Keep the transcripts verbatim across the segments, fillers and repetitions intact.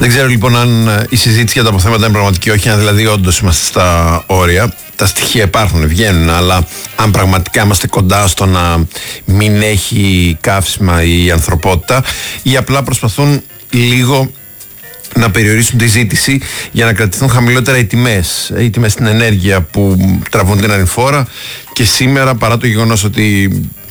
Δεν ξέρω λοιπόν αν η συζήτηση για τα αποθέματα είναι πραγματική ή όχι, αν δηλαδή όντως είμαστε στα όρια. Τα στοιχεία υπάρχουν, βγαίνουν, αλλά αν πραγματικά είμαστε κοντά στο να μην έχει καύσιμα η ανθρωπότητα, ή απλά προσπαθούν λίγο να περιορίσουν τη ζήτηση για να κρατηθούν χαμηλότερα οι τιμές, οι τιμές στην ενέργεια που τραβούν την ανηφόρα. Και σήμερα, παρά το γεγονός ότι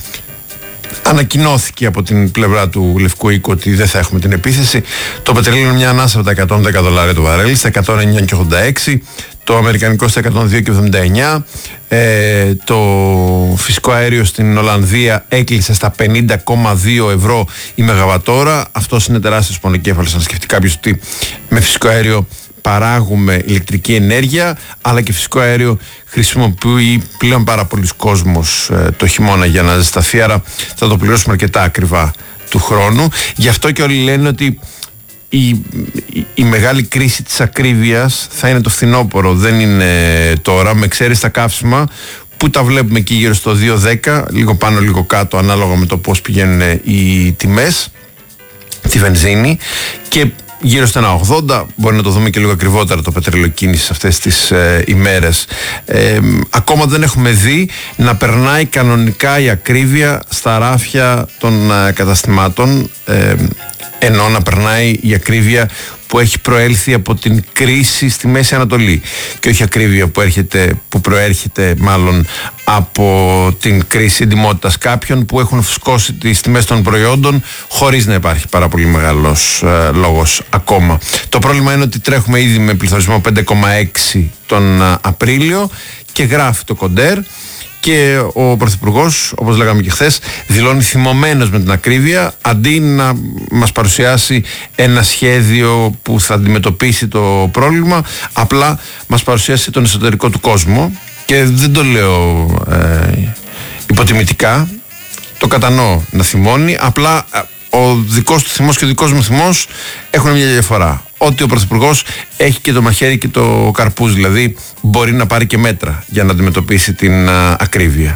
ανακοινώθηκε από την πλευρά του Λευκού Οίκου ότι δεν θα έχουμε την επίθεση, το πετρέλαιο είναι μια ανάσα από τα εκατόν δέκα δολάρια το βαρέλι στα εκατόν εννιά και ογδόντα έξι, το αμερικανικό στα εκατόν δύο και εβδομήντα εννιά, ε, το φυσικό αέριο στην Ολλανδία έκλεισε στα πενήντα κόμμα δύο ευρώ η μεγαβατόρα. Αυτός είναι τεράστιος πονοκέφαλος, να σκεφτεί κάποιος ότι με φυσικό αέριο παράγουμε ηλεκτρική ενέργεια, αλλά και φυσικό αέριο χρησιμοποιεί πλέον πάρα πολλοί κόσμος ε, το χειμώνα για να ζεσταθεί, άρα θα το πληρώσουμε αρκετά ακριβά του χρόνου. Γι' αυτό και όλοι λένε ότι η, η, η μεγάλη κρίση της ακρίβειας θα είναι το φθινόπωρο, δεν είναι τώρα, με εξαίρεση τα καύσιμα που τα βλέπουμε εκεί γύρω στο δύο δέκα, λίγο πάνω λίγο κάτω ανάλογα με το πώς πηγαίνουν οι τιμές, τη βενζίνη, και γύρω στα ένα ογδόντα, μπορεί να το δούμε και λίγο ακριβότερα το πετρέλαιο κίνησης αυτές τις ε, ημέρες. Ε, ακόμα δεν έχουμε δει να περνάει κανονικά η ακρίβεια στα ράφια των ε, καταστημάτων, ε, ενώ να περνάει η ακρίβεια που έχει προέλθει από την κρίση στη Μέση Ανατολή, και όχι ακρίβεια που, έρχεται, που προέρχεται μάλλον από την κρίση εντιμότητας κάποιων που έχουν φουσκώσει τις τιμές των προϊόντων χωρίς να υπάρχει πάρα πολύ μεγάλος ε, λόγος ακόμα. Το πρόβλημα είναι ότι τρέχουμε ήδη με πληθωρισμό πέντε κόμμα έξι τον ε, Απρίλιο και γράφει το Κοντέρ, και ο Πρωθυπουργός, όπως λέγαμε και χθες, δηλώνει θυμωμένος με την ακρίβεια, αντί να μας παρουσιάσει ένα σχέδιο που θα αντιμετωπίσει το πρόβλημα, απλά μας παρουσιάσει τον εσωτερικό του κόσμο. Και δεν το λέω ε, υποτιμητικά, το κατανοώ να θυμώνει, απλά ο δικός του θυμός και ο δικός μου θυμός έχουν μια διαφορά. Ότι ο Πρωθυπουργός έχει και το μαχαίρι και το καρπούζι, δηλαδή μπορεί να πάρει και μέτρα για να αντιμετωπίσει την α, ακρίβεια.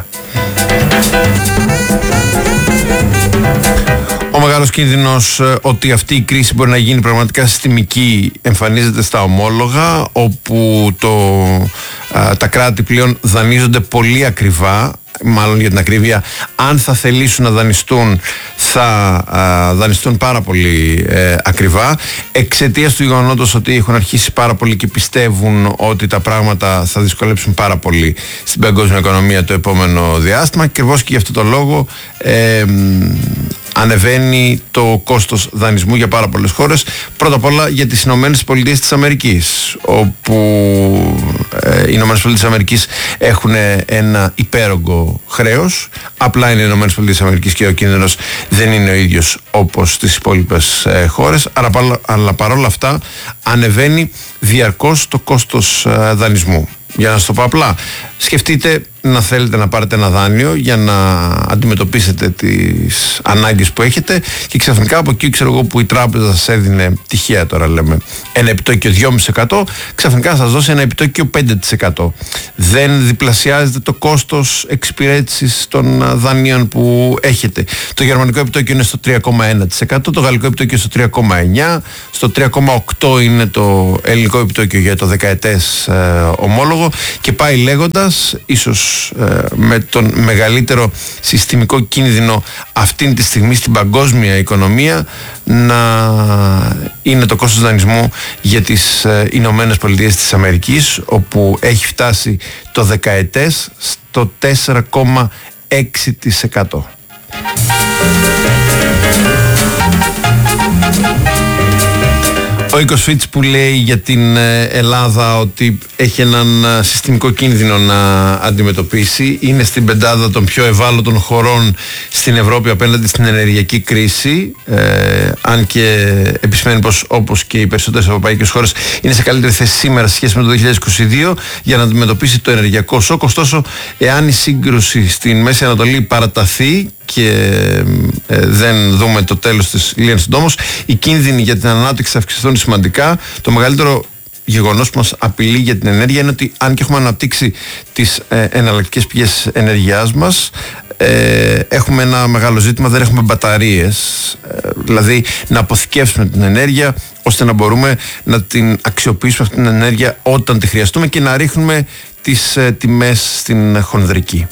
Ο μεγάλος κίνδυνος ε, ότι αυτή η κρίση μπορεί να γίνει πραγματικά συστημική εμφανίζεται στα ομόλογα, όπου το, α, τα κράτη πλέον δανείζονται πολύ ακριβά. Μάλλον για την ακρίβεια, αν θα θελήσουν να δανειστούν, θα α, δανειστούν πάρα πολύ ε, ακριβά, εξαιτίας του γεγονότος ότι έχουν αρχίσει πάρα πολύ και πιστεύουν ότι τα πράγματα θα δυσκολέψουν πάρα πολύ στην παγκόσμια οικονομία το επόμενο διάστημα, και ακριβώς και γι' αυτό το λόγο ε, ανεβαίνει το κόστος δανεισμού για πάρα πολλές χώρες. Πρώτα απ' όλα για τις Ηνωμένες Πολιτείες της Αμερικής, όπου ε, οι Ηνωμένες Πολιτείες της Αμερικής έχουν ένα υπέρογκο χρέος. Απλά είναι οι Ηνωμένες Πολιτείες της Αμερικής και ο κίνδυνος δεν είναι ο ίδιος όπως στις υπόλοιπες ε, χώρες, αλλά, αλλά παρόλα αυτά ανεβαίνει διαρκώς το κόστος ε, δανεισμού. Για να σας το πω απλά, σκεφτείτε να θέλετε να πάρετε ένα δάνειο για να αντιμετωπίσετε τις ανάγκες που έχετε, και ξαφνικά από εκεί, ξέρω εγώ, που η τράπεζα σας έδινε, τυχαία τώρα λέμε, ένα επιτόκιο δύο κόμμα πέντε τοις εκατό, ξαφνικά σας δώσει ένα επιτόκιο πέντε τοις εκατό. Δεν διπλασιάζεται το κόστος εξυπηρέτησης των δανείων που έχετε. Το γερμανικό επιτόκιο είναι στο τρία κόμμα ένα τοις εκατό, το γαλλικό επιτόκιο στο τρία κόμμα εννιά τοις εκατό, στο τρία κόμμα οκτώ τοις εκατό είναι το ελληνικό επιτόκιο για το δεκαετές ε, ομόλογο, και πάει λέγοντας, ίσως ε, με τον μεγαλύτερο συστημικό κίνδυνο αυτήν τη στιγμή στην παγκόσμια οικονομία να είναι το κόστος δανεισμού για τις ε, Ηνωμένες Πολιτείες της Αμερικής, όπου έχει φτάσει το δεκαετές στο τέσσερα κόμμα έξι τοις εκατό. Ο Οίκος Φίτς που λέει για την Ελλάδα ότι έχει έναν συστημικό κίνδυνο να αντιμετωπίσει, είναι στην πεντάδα των πιο ευάλωτων χωρών στην Ευρώπη απέναντι στην ενεργειακή κρίση, ε, αν και επισημαίνει πως όπως και οι περισσότερες ευρωπαϊκές χώρες είναι σε καλύτερη θέση σήμερα σε σχέση με το δύο χιλιάδες είκοσι δύο για να αντιμετωπίσει το ενεργειακό σοκ. Ωστόσο, εάν η σύγκρουση στην Μέση Ανατολή παραταθεί και ε, δεν δούμε το τέλος της λίανης του ντόμος, οι κίνδυνοι για την ανάπτυξη θα αυξηθούν σημαντικά. Το μεγαλύτερο γεγονός που μας απειλεί για την ενέργεια είναι ότι αν και έχουμε αναπτύξει τις ε, εναλλακτικές πηγές ενέργειάς μας, ε, έχουμε ένα μεγάλο ζήτημα, δεν έχουμε μπαταρίες, ε, δηλαδή να αποθηκεύσουμε την ενέργεια ώστε να μπορούμε να την αξιοποιήσουμε αυτή την ενέργεια όταν τη χρειαστούμε και να ρίχνουμε τις ε, τιμές στην χονδρική.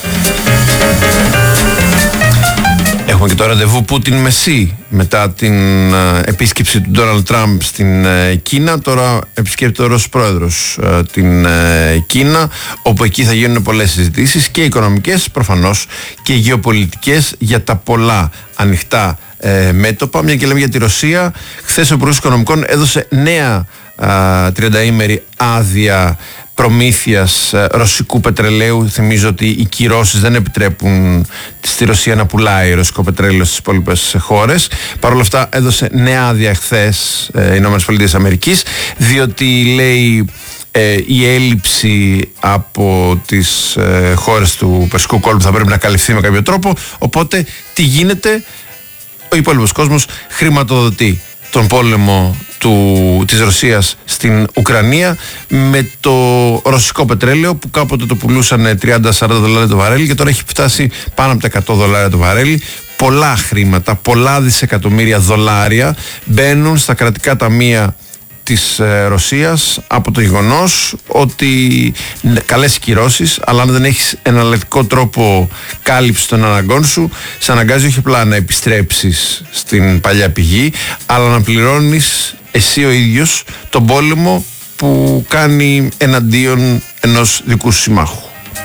Έχουμε και το ραντεβού Πούτιν με Σι μετά την uh, επίσκεψη του Ντόναλντ Τραμπ στην uh, Κίνα. Τώρα επισκέπτεται ο Ρώσος πρόεδρος uh, την uh, Κίνα, όπου εκεί θα γίνουν πολλές συζητήσεις και οικονομικές προφανώς και γεωπολιτικές για τα πολλά ανοιχτά uh, μέτωπα. Μια και λέμε για τη Ρωσία, χθες ο Υπουργός Οικονομικών έδωσε νέα uh, τριανταήμερη άδεια προμήθειας ε, ρωσικού πετρελαίου. Θυμίζω ότι οι κυρώσεις δεν επιτρέπουν στη Ρωσία να πουλάει ρωσικό πετρέλαιο στις υπόλοιπες χώρες. Παρ' όλα αυτά έδωσε νέα άδεια χθες ε, οι ΗΠΑ, διότι λέει ε, η έλλειψη από τις ε, χώρες του Περσικού κόλπου θα πρέπει να καλυφθεί με κάποιο τρόπο. Οπότε τι γίνεται? Ο υπόλοιπος κόσμος χρηματοδοτεί τον πόλεμο του, της Ρωσίας στην Ουκρανία με το ρωσικό πετρέλαιο, που κάποτε το πουλούσαν τριάντα με σαράντα δολάρια το βαρέλι και τώρα έχει φτάσει πάνω από τα εκατό δολάρια το βαρέλι. Πολλά χρήματα, πολλά δισεκατομμύρια δολάρια μπαίνουν στα κρατικά ταμεία της ε, Ρωσίας από το γεγονός ότι ναι, καλές κυρώσεις, αλλά αν δεν έχεις εναλλακτικό τρόπο κάλυψη των αναγκών σου, σε αναγκάζει όχι απλά να επιστρέψεις στην παλιά πηγή, αλλά να πληρώνεις εσύ ο ίδιος τον πόλεμο που κάνει εναντίον ενός δικού σου συμμάχου.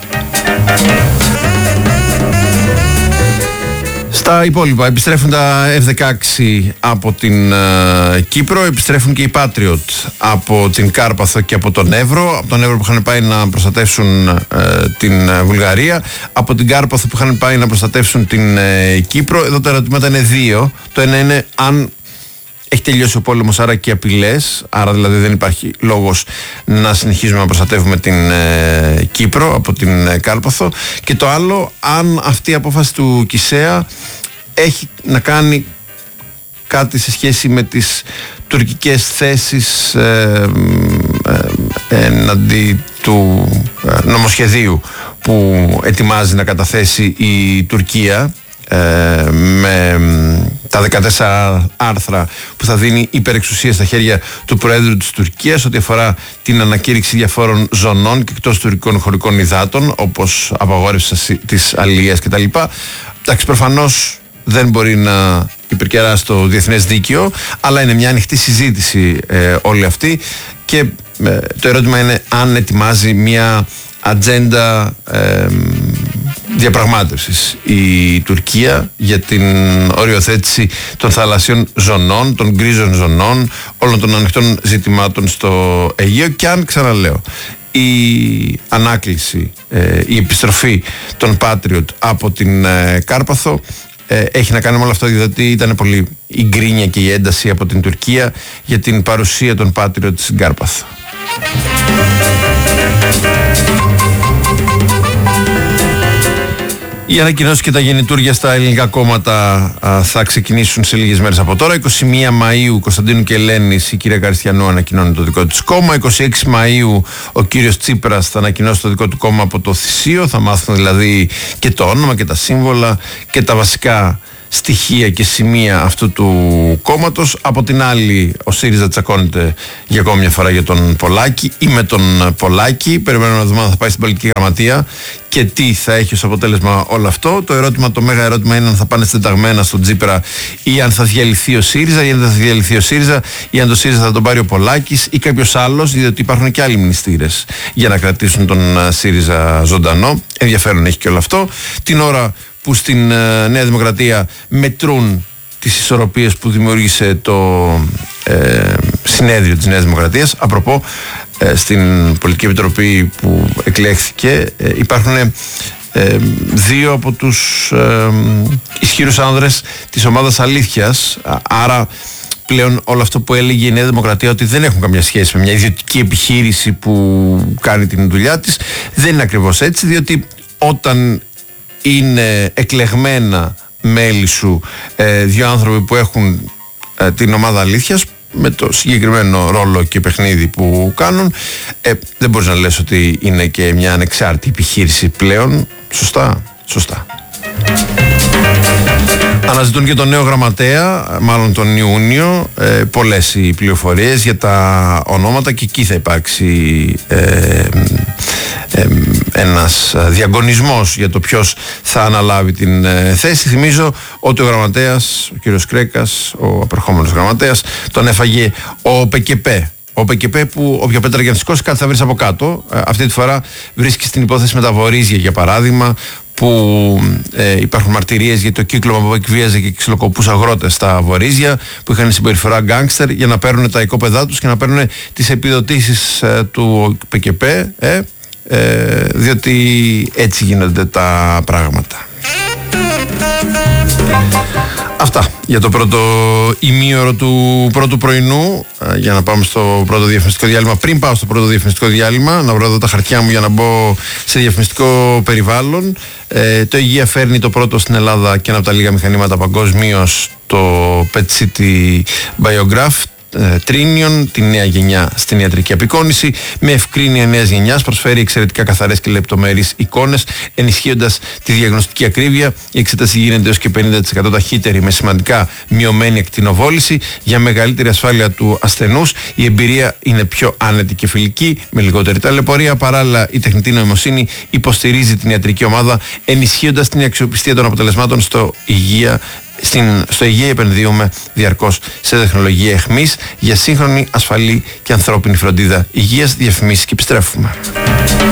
Στα υπόλοιπα, επιστρέφουν τα εφ δεκαέξι από την uh, Κύπρο, επιστρέφουν και οι Patriot από την Κάρπαθο και από τον Εύρο. Από τον Εύρο που είχαν πάει να προστατεύσουν uh, την uh, Βουλγαρία, από την Κάρπαθο που είχαν πάει να προστατεύσουν την uh, Κύπρο. Εδώ τα ερωτήματα είναι δύο. Το ένα είναι αν έχει τελειώσει ο πόλεμος, άρα και απειλές, άρα δηλαδή δεν υπάρχει λόγος να συνεχίζουμε να προστατεύουμε την ε, Κύπρο από την ε, Κάρπαθο. Και το άλλο, αν αυτή η απόφαση του Κισέα έχει να κάνει κάτι σε σχέση με τις τουρκικές θέσεις ε, ε, εναντί του ε, νομοσχεδίου που ετοιμάζει να καταθέσει η Τουρκία, Ε, με τα δεκατέσσερα άρθρα που θα δίνει υπερεξουσία στα χέρια του Προέδρου της Τουρκίας ό,τι αφορά την ανακήρυξη διαφόρων ζωνών και εκτός τουρκικών χωρικών υδάτων, όπως απαγόρευση της αλίας κτλ. Εντάξει, προφανώς δεν μπορεί να υπερκεράσει το διεθνές δίκαιο, αλλά είναι μια ανοιχτή συζήτηση ε, όλη αυτή και ε, το ερώτημα είναι αν ετοιμάζει μια ατζέντα ε, διαπραγμάτευσης η Τουρκία για την οριοθέτηση των θαλασσιών ζωνών, των γκρίζων ζωνών, όλων των ανοιχτών ζητημάτων στο Αιγαίο. Και αν, ξαναλέω, η ανάκληση, ε, η επιστροφή των Patriot από την ε, Κάρπαθο ε, έχει να κάνει με όλο αυτό, διότι ήταν πολύ η γκρίνια και η ένταση από την Τουρκία για την παρουσία των Patriot στην Κάρπαθο. Οι ανακοινώσεις και τα γεννητούρια στα ελληνικά κόμματα α, θα ξεκινήσουν σε λίγες μέρες από τώρα. είκοσι μία Μαΐου Κωνσταντίνου και Ελένης η κυρία Καριστιανού ανακοινώνει το δικό της κόμμα. είκοσι έξι Μαΐου ο κύριος Τσίπρας θα ανακοινώσει το δικό του κόμμα από το Θησίο. Θα μάθουν δηλαδή και το όνομα και τα σύμβολα και τα βασικά στοιχεία και σημεία αυτού του κόμματος. Από την άλλη, ο ΣΥΡΙΖΑ τσακώνεται για ακόμη μια φορά για τον Πολάκη ή με τον Πολάκη. Περιμένουμε να δούμε αν θα πάει στην πολιτική γραμματεία και τι θα έχει ως αποτέλεσμα όλο αυτό. Το ερώτημα, το μέγα ερώτημα είναι αν θα πάνε συντεταγμένα στον Τσίπρα ή αν θα διαλυθεί ο ΣΥΡΙΖΑ, ή αν δεν θα διαλυθεί ο ΣΥΡΙΖΑ, ή αν το ΣΥΡΙΖΑ θα τον πάρει ο Πολάκης ή κάποιος άλλος, διότι υπάρχουν και άλλοι μνηστήρες για να κρατήσουν τον ΣΥΡΙΖΑ ζωντανό. Ενδιαφέρον έχει και όλο αυτό. Την ώρα που στην ε, Νέα Δημοκρατία μετρούν τις ισορροπίες που δημιούργησε το ε, συνέδριο της Νέας Δημοκρατίας. Απροπό, ε, στην Πολιτική Επιτροπή που εκλέχθηκε ε, υπάρχουν ε, δύο από τους ε, ισχυρούς άνδρες της ομάδας Αλήθειας. Άρα πλέον όλο αυτό που έλεγε η Νέα Δημοκρατία ότι δεν έχουν καμιά σχέση με μια ιδιωτική επιχείρηση που κάνει την δουλειά της, δεν είναι ακριβώς έτσι, διότι όταν είναι εκλεγμένα μέλη σου ε, δύο άνθρωποι που έχουν ε, την ομάδα Αλήθειας με το συγκεκριμένο ρόλο και παιχνίδι που κάνουν, ε, δεν μπορείς να λες ότι είναι και μια ανεξάρτητη επιχείρηση πλέον. Σωστά, σωστά. Αναζητούν και τον νέο γραμματέα, μάλλον τον Ιούνιο. Ε, πολλές οι πληροφορίες για τα ονόματα και εκεί θα υπάρξει ε, ε, ένας διαγωνισμός για το ποιος θα αναλάβει την ε, θέση. Θυμίζω ότι ο γραμματέας, ο κύριος Κρέκας, ο απερχόμενος γραμματέας, τον έφαγε ο ΠΚΠ. Ο ΠΚΠ που όποια πέτρα για να σηκώσει κάτι θα βρεις από κάτω. Ε, αυτή τη φορά βρίσκει στην υπόθεση με τα βορίζια, για παράδειγμα, που ε, υπάρχουν μαρτυρίες για το κύκλωμα που εκβίαζε και ξυλοκοπούσε αγρότες στα βορίζια, που είχαν συμπεριφορά γκάνγκστερ για να παίρνουν τα οικόπεδά τους και να παίρνουν τις επιδοτήσεις ε, του ΠΚΠ, ε, ε, διότι έτσι γίνονται τα πράγματα. Αυτά για το πρώτο ημίωρο του πρώτου πρωινού. Για να πάμε στο πρώτο διαφημιστικό διάλειμμα. Πριν πάω στο πρώτο διαφημιστικό διάλειμμα, να βρω εδώ τα χαρτιά μου για να μπω σε διαφημιστικό περιβάλλον. Ε, το Υγεία φέρνει το πρώτο στην Ελλάδα και ένα από τα λίγα μηχανήματα παγκοσμίως, το πι ι τι City Biograph Trinion, τη νέα γενιά στην ιατρική απεικόνηση. Με ευκρίνεια νέας γενιάς προσφέρει εξαιρετικά καθαρές και λεπτομερείς εικόνες, ενισχύοντας τη διαγνωστική ακρίβεια. Η εξέταση γίνεται έως και πενήντα τοις εκατό ταχύτερη, με σημαντικά μειωμένη ακτινοβόληση για μεγαλύτερη ασφάλεια του ασθενούς. Η εμπειρία είναι πιο άνετη και φιλική, με λιγότερη ταλαιπωρία. Παράλληλα, η τεχνητή νοημοσύνη υποστηρίζει την ιατρική ομάδα, ενισχύοντας την αξιοπιστία των αποτελεσμάτων στο υγεία. Στην, στο υγεία επενδύουμε διαρκώς σε τεχνολογία εχμής για σύγχρονη, ασφαλή και ανθρώπινη φροντίδα υγείας. Διαφημίσεις και επιστρέφουμε.